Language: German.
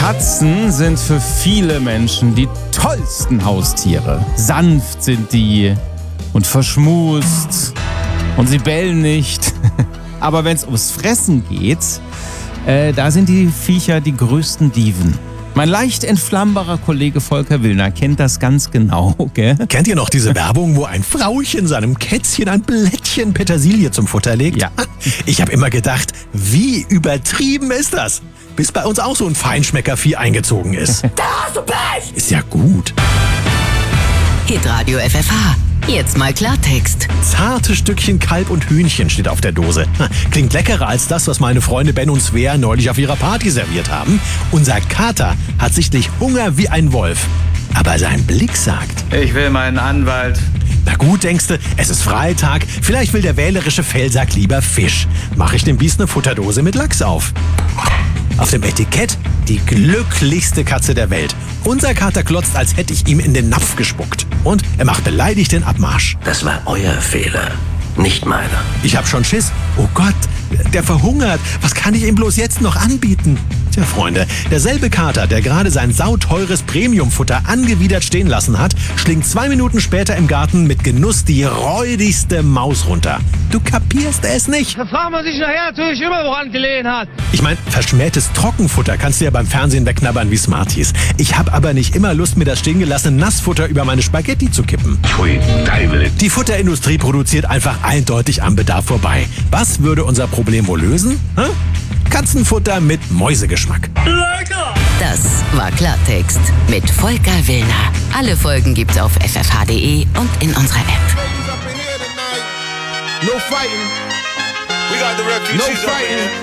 Katzen sind für viele Menschen die tollsten Haustiere. Sanft sind die und verschmust und sie bellen nicht. Aber wenn es ums Fressen geht, da sind die Viecher die größten Dieven. Mein leicht entflammbarer Kollege Volker Willner kennt das ganz genau, gell? Kennt ihr noch diese Werbung, wo ein Frauchen seinem Kätzchen ein Blättchen Petersilie zum Futter legt? Ja. Ich habe immer gedacht, wie übertrieben ist das? Bis bei uns auch so ein Feinschmeckervieh eingezogen ist. Da hast du Pech! Ist ja gut. Hitradio FFH. Jetzt mal Klartext. Zarte Stückchen Kalb und Hühnchen steht auf der Dose. Klingt leckerer als das, was meine Freunde Ben und Svea neulich auf ihrer Party serviert haben. Unser Kater hat sichtlich Hunger wie ein Wolf. Aber sein Blick sagt: Ich will meinen Anwalt. Na gut, denkst du, es ist Freitag. Vielleicht will der wählerische Fellsack lieber Fisch. Mache ich dem Biest eine Futterdose mit Lachs auf. Auf dem Etikett die glücklichste Katze der Welt. Unser Kater glotzt, als hätte ich ihm in den Napf gespuckt. Und er macht beleidigt den Abmarsch. Das war euer Fehler, nicht meiner. Ich hab schon Schiss. Oh Gott, der verhungert. Was kann ich ihm bloß jetzt noch anbieten? Tja, Freunde, derselbe Kater, der gerade sein sauteures Premiumfutter angewidert stehen lassen hat, schlingt 2 Minuten später im Garten mit Genuss die räudigste Maus runter. Du kapierst es nicht. Da fragt man sich nachher natürlich immer, woran gelegen hat. Ich meine, verschmähtes Trockenfutter kannst du ja beim Fernsehen wegknabbern wie Smarties. Ich habe aber nicht immer Lust, mir das stehen gelassene Nassfutter über meine Spaghetti zu kippen. Pfui, Teufel. Die Futterindustrie produziert einfach eindeutig am Bedarf vorbei. Was würde unser Problem wohl lösen? Hä? Katzenfutter mit Mäusegeschmack. Das war Klartext mit Volker Willner. Alle Folgen gibt's auf ffh.de und in unserer App. No fighting. We got the refugees. No fighting.